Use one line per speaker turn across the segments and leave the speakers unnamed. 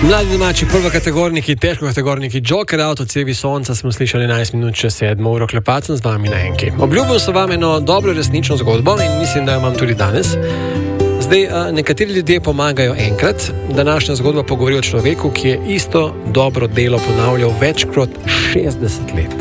Mladi domači prvokategorniki, težkokategorniki Joker Out od cevi sonca smo slišali 11 minut čez 7 uro, klepacem z vami na enki. Obljubil sem vam eno dobro resnično zgodbo in mislim, da jo imam tudi danes. Zdaj, nekateri ljudje pomagajo enkrat. Današnja zgodba pogovori o človeku, ki je isto dobro delo ponavljal več kot 60 let.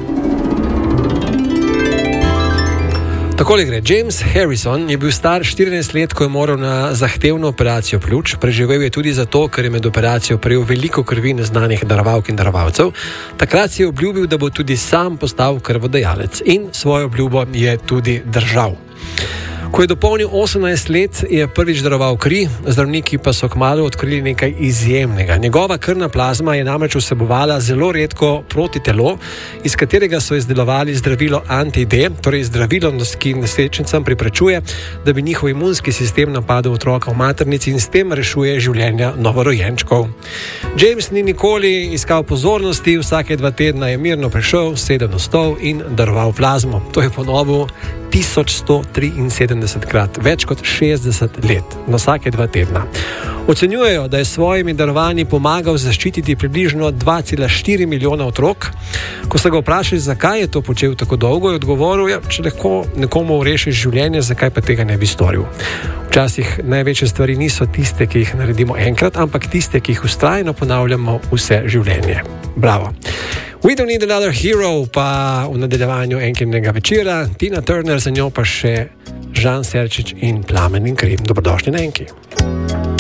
Takole gre. James Harrison je bil star 14 let, ko je moral na zahtevno operacijo pljuč. Preživel je tudi zato, ker je med operacijo prejel veliko krvi neznanih darovalk in darovalcev. Takrat si je obljubil, da bo tudi sam postal krvodajalec in svojo obljubo je tudi držal. Ko je dopolnil 18 let, je prvič daroval kri, zdravniki pa so kmalu odkrili nekaj izjemnega. Njegova krvna plazma je namreč vsebovala zelo redko protitelo, iz katerega so izdelovali zdravilo anti-D, torej zdravilo, ki nosečnicam preprečuje, da bi njihov imunski sistem napadel otroka v maternici in s tem rešuje življenja novorojenčkov. James ni nikoli iskal pozornosti, vsake 2 tedna je mirno prišel, sedel na stol in daroval plazmo. To je ponovil 1173 krat, več kot 60 let, na vsake 2 tedna. Ocenjujejo, da je svojimi darovanji pomagal zaščititi približno 2,4 milijona otrok. Ko so ga vprašali, zakaj je to počel tako dolgo, je odgovoril, če lahko nekomu rešiš življenje, zakaj pa tega ne bi storil. Včasih največje stvari niso tiste, ki jih naredimo enkrat, ampak tiste, ki jih vztrajno ponavljamo vse življenje. Bravo! We Don't Need Another Hero pa v nadaljevanju enkinega večera, Tina Turner, za njo pa še Žan Serčič in Plamen in kri. Dobrodošli na enki.